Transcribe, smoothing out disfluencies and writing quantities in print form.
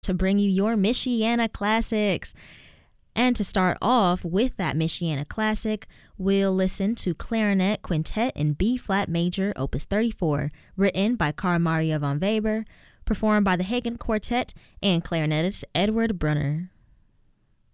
to bring you your Michiana classics. And to start off with that Michiana classic, we'll listen to Clarinet Quintet in B-flat major, Opus 34, written by Carl Maria von Weber, performed by the Hagen Quartet and clarinetist Edward Brunner.